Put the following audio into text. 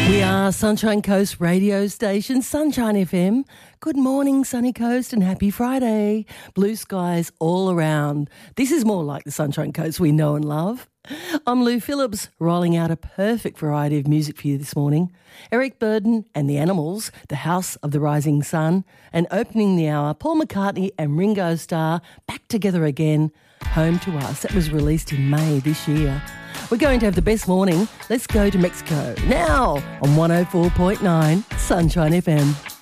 We are Sunshine Coast radio station, Sunshine FM. Good morning, Sunny Coast, and happy Friday. Blue skies all around. This is more like the Sunshine Coast we know and love. I'm Lou Phillips, rolling out a perfect variety of music for you this morning. Eric Burdon and the Animals, The House of the Rising Sun, and opening the hour, Paul McCartney and Ringo Starr, Back Together Again, Home to Us. That was released in May this year. We're going to have the best morning. Let's go to Mexico now on 104.9 Sunshine FM.